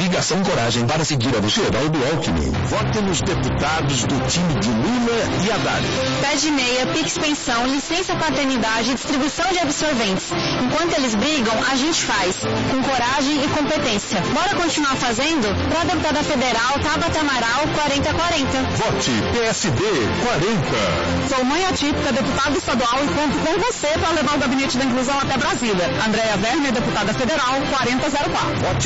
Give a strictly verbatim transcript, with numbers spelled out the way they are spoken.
Coligação Coragem para seguir a Geraldo Alckmin. Vote nos deputados do time de Lula e Haddad. Pede meia, Pix Pensão, licença paternidade e distribuição de absorventes. Enquanto eles brigam, a gente faz. Com coragem e competência. Bora continuar fazendo? Para a deputada federal Tabata Amaral, quarenta quarenta. Vote P S D quarenta. Sou mãe atípica, deputada estadual e conto com você para levar o gabinete da inclusão até Brasília. Andréia Werner, deputada federal, quarenta zero quatro. Vote